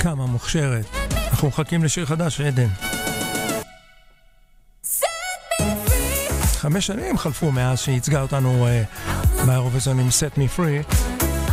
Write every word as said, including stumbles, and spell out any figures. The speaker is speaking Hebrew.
כמה מוכשרת. אנחנו מחכים לשיר חדש, עדן. חמש שנים חלפו מאז שייצגה אותנו uh, באירוויזיון עם Set Me Free.